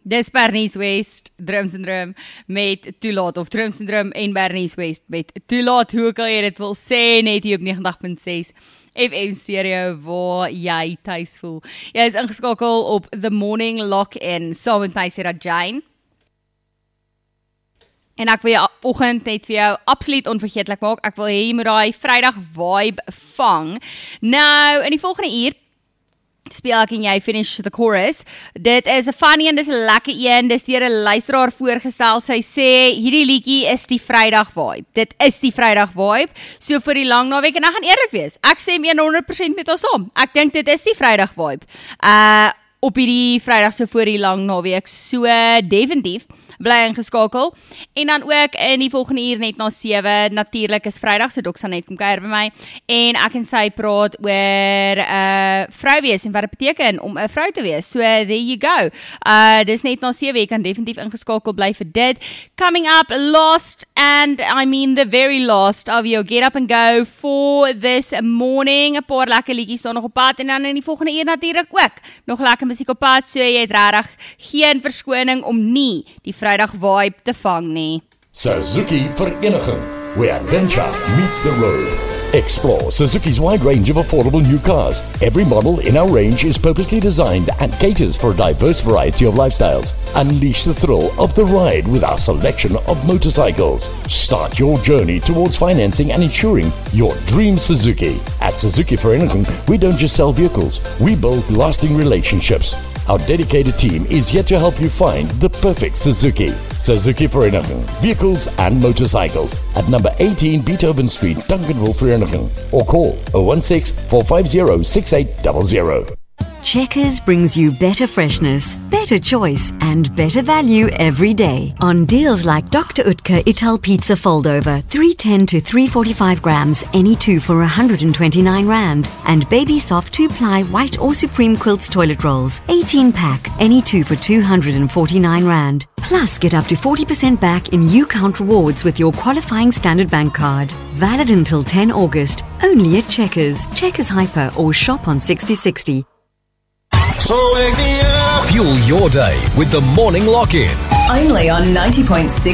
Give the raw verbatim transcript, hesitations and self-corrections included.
Dis Bernice West, Droomsyndroom met Toelaat, of Droomsyndroom en Bernice West met Toelaat, hoe kan jy dit wil sê, net hier op negentig punt ses F M stereo waar jy thuis voel. Jy is ingeskakel op The Morning Lock-in, saam met my Sarah Jane. En ek wil jou oggend net vir jou absoluut onvergeetlik maak. Ek wil hê jy moet daai Vrydag vibe vang. Nou, in die volgende uur speel ek en jy Finish the Chorus. Dit is 'n funny en dis 'n lekker een. Dis deur 'n luisteraar voorgestel. Sy sê hierdie liedjie is die Vrydag vibe. Dit is die Vrydag vibe. So vir die lang naweek, en ek gaan eerlik wees. Ek sê honderd persent met ons saam. Ek dink dit is die Vrydag vibe. Uh op hierdie Vrydag so voor die lang naweek. So definitief bly ingeskakel. En dan ook in die volgende uur net na sewe, natuurlik is Vrydag, so Dok sal net kom kuier by my, en ek en sy praat oor uh, vrou wees, en wat dit beteken om 'n vrou te wees, so there you go. Uh, dis net na sewe, jy kan definitief ingeskakel bly vir dit. Coming up, last, and I mean the very last of your Get Up and Go for this morning, 'n paar lekker liedjies staan nog op pad, en dan in die volgende uur natuurlik ook, nog lekker musiek op pad, so jy het regtig geen verskoning om nie die Vrydag vibe te vang nie. Suzuki Vereniging, where adventure meets the road. Explore Suzuki's wide range of affordable new cars. Every model in our range is purposely designed and caters for a diverse variety of lifestyles. Unleash the thrill of the ride with our selection of motorcycles. Start your journey towards financing and insuring your dream Suzuki. At Suzuki Vereniging, we don't just sell vehicles, we build lasting relationships. Our dedicated team is here to help you find the perfect Suzuki. Suzuki Vereniging, vehicles and motorcycles at number eighteen Beethoven Street, Duncanville, Vereniging, or call oh one six, four five zero, six eight zero zero. Checkers brings you better freshness, better choice, and better value every day. On deals like Doctor Utker Ital Pizza Foldover, three ten to three forty-five grams, any two for one hundred twenty-nine rand. And Baby Soft two-ply white or supreme quilts toilet rolls, eighteen pack, any two for two hundred forty-nine rand. Plus, get up to forty percent back in U-Count rewards with your qualifying Standard Bank card. Valid until ten August, only at Checkers, Checkers Hyper, or shop on sixty sixty. So wake me up. Fuel your day with the Morning Lock-in. Only on ninety point six